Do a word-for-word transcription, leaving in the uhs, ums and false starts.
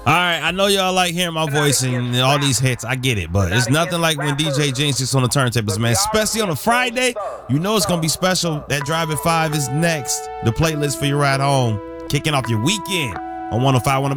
All right, I know y'all like hearing my voice and all these hits. I get it, but it's nothing like when D J Jinx is on the turntables, man. Especially on a Friday, you know it's gonna be special. That Drive at Five is next. The playlist for your ride home, kicking off your weekend on one oh five point one.